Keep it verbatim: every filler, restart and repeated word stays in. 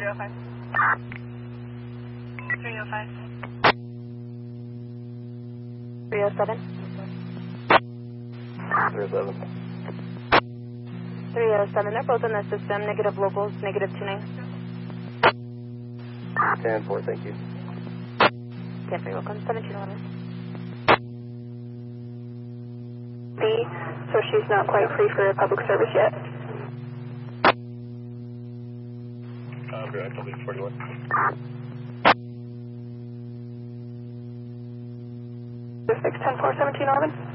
three oh five. three oh five. three oh seven. three oh seven. three oh seven, they're both in the system. Negative locals, negative tuning. ten four, thank you. ten three, welcome, seventeen eleven. B, so she's not quite free for public service yet. Uh, we're at W forty-one. six ten four seventeen eleven.